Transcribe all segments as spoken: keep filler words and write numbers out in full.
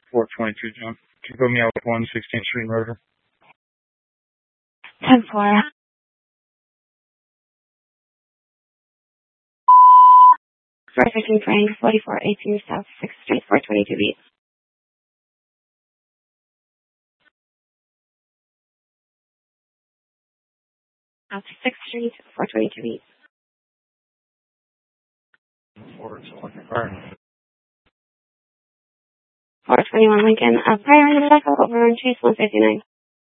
four twenty-two, John. Can you put me out with one sixteenth Street Rotor? ten four. four fifteen Frank, forty-four eighteen South sixth Street, four twenty-two B. South sixth Street, four twenty-two B. four twenty-one four twenty-one Lincoln, uh, prior on the back over on Chase one fifty-nine.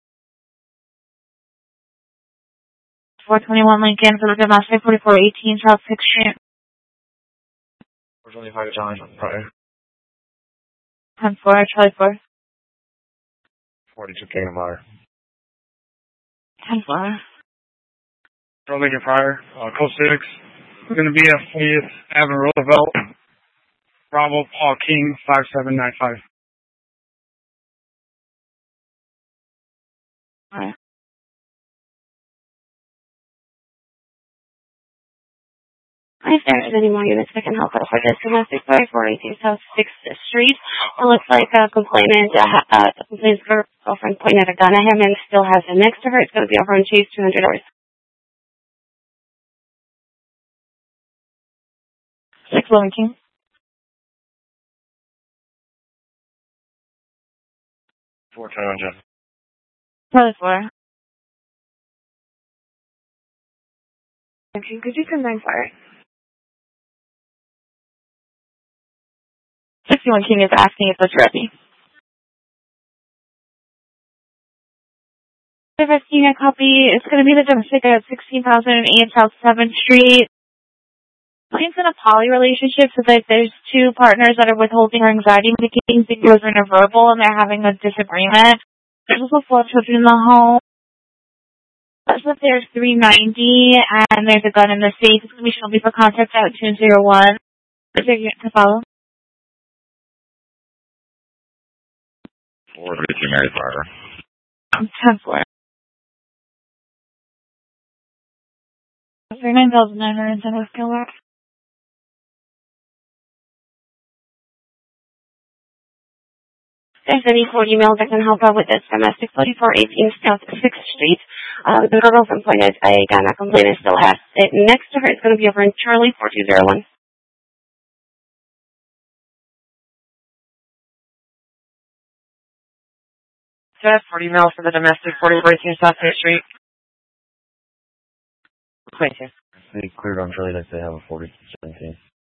four twenty-one Lincoln for the domestic, forty-four eighteen South sixth Street. four twenty-five John, prior. ten four, Charlie four. forty-two Kingdom Fire. ten four. Charlie Lincoln Prior, uh, code six. We're going to be at fortieth Avenue Roosevelt. Bravo Paul King, five seven nine five. Alright. If there is any more units that can help us for this domestic forty-four eighteen South sixth Street, it looks like a complainant, uh, uh, the complainant's girlfriend pointed a gun at him and still has him next to her. It's going to be over on Chase two hundred dollars. six Logan King. four twenty-one John. Charlie four. Okay, could you come nine fire? sixty-one King is asking if it's ready. If I'm seeing a copy, it's going to be the domestic at sixteen thousand eight South seventh Street. Client's in a poly relationship, so that there's two partners that are withholding her anxiety medications because they're verbal and they're having a disagreement. There's also four children in the home. So if there's three ninety and there's a gun in the safe, it's going to be Shelby for contact at two zero one. Is there a unit to follow? four fifteen Mary Fire. ten four. thirty-nine thousand nine hundred ten West Gilbert. There's any four emails that can help out with this domestic forty-four eighteen South sixth Street. Uh, the girlfriend pointed a gun at complainant still has it next to her. It's going to be over in Charlie four two zero one. So I have forty emails for the domestic forty-four eighteen South sixth Street. twenty-two. They cleared on Charlie like they have a forty seventeen.